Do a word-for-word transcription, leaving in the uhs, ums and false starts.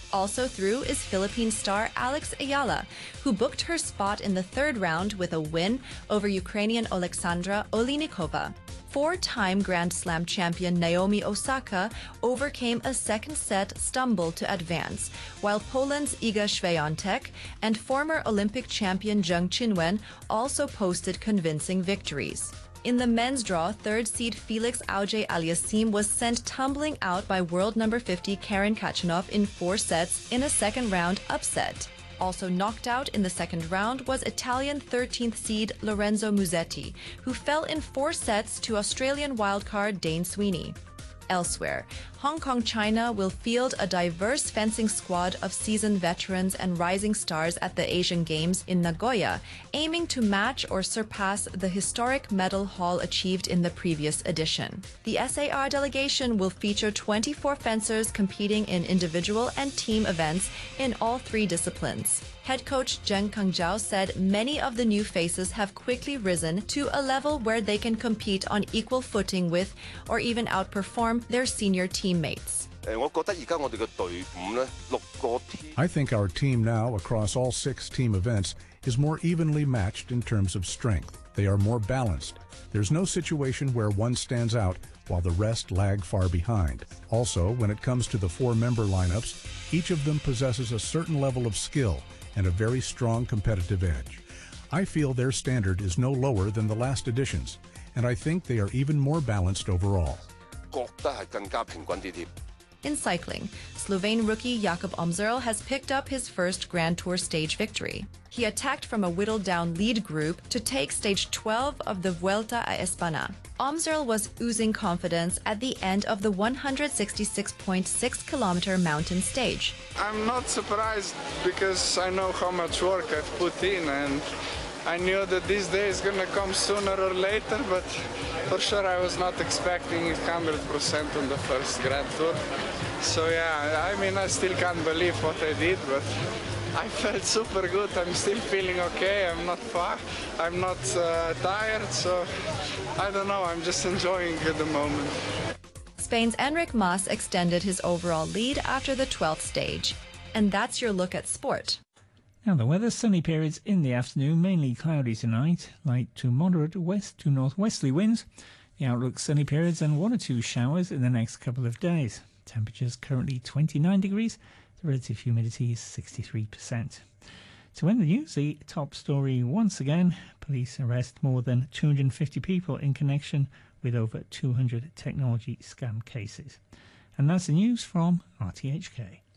Also through is Philippine star Alex Ayala, who booked her spot in the third round with a win over Ukrainian Alexandra Olinikova. Four-time Grand Slam champion Naomi Osaka overcame a second-set stumble to advance, while Poland's Iga Świątek and former Olympic champion Jung Chinwen also posted convincing victories. In the men's draw, third seed Felix Auger-Aliassime was sent tumbling out by world number fifty Karen Khachanov in four sets in a second-round upset. Also knocked out in the second round was Italian thirteenth seed Lorenzo Musetti, who fell in four sets to Australian wildcard Dane Sweeney. Elsewhere, Hong Kong China will field a diverse fencing squad of seasoned veterans and rising stars at the Asian Games in Nagoya, aiming to match or surpass the historic medal haul achieved in the previous edition. The S A R delegation will feature twenty-four fencers competing in individual and team events in all three disciplines. Head coach Zheng Kangjiao said many of the new faces have quickly risen to a level where they can compete on equal footing with or even outperform their senior teammates. I think our team now across all six team events is more evenly matched in terms of strength. They are more balanced. There's no situation where one stands out while the rest lag far behind. Also, when it comes to the four-member lineups, each of them possesses a certain level of skill and a very strong competitive edge. I feel their standard is no lower than the last editions, and I think they are even more balanced overall. In cycling, Slovene rookie Jakob Omzerl has picked up his first Grand Tour stage victory. He attacked from a whittled-down lead group to take stage twelve of the Vuelta a España. Omzerl was oozing confidence at the end of the one hundred sixty-six point six kilometer mountain stage. I'm not surprised because I know how much work I've put in, and I knew that this day is going to come sooner or later, but for sure I was not expecting it one hundred percent on the first Grand Tour. So yeah, I mean, I still can't believe what I did, but I felt super good. I'm still feeling okay. I'm not far. I'm not uh, tired, so I don't know. I'm just enjoying the moment. Spain's Enric Mas extended his overall lead after the twelfth stage. And that's your look at sport. Now the weather, sunny periods in the afternoon, mainly cloudy tonight, light to moderate west to northwesterly winds. The outlook, sunny periods and one or two showers in the next couple of days. Temperatures currently twenty-nine degrees, the relative humidity is sixty-three percent. To end the news, the top story once again, police arrest more than two hundred fifty people in connection with over two hundred technology scam cases. And that's the news from R T H K.